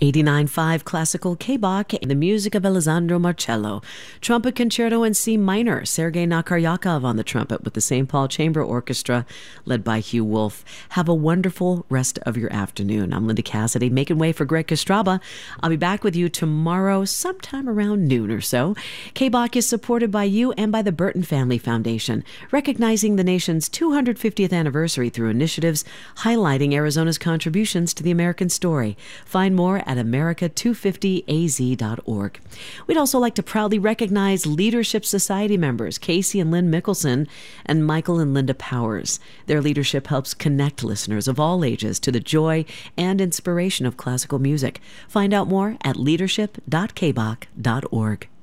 89.5 Classical K-Bach, the music of Alessandro Marcello. Trumpet Concerto in C minor, Sergei Nakaryakov on the trumpet with the St. Paul Chamber Orchestra, led by Hugh Wolf. Have a wonderful rest of your afternoon. I'm Linda Cassidy, making way for Greg Kostraba. I'll be back with you tomorrow sometime around noon or so. K-Bach is supported by you and by the Burton Family Foundation, recognizing the nation's 250th anniversary through initiatives highlighting Arizona's contributions to the American story. Find more at america250az.org. We'd also like to proudly recognize Leadership Society members Casey and Lynn Mickelson and Michael and Linda Powers. Their leadership helps connect listeners of all ages to the joy and inspiration of classical music. Find out more at leadership.kbach.org.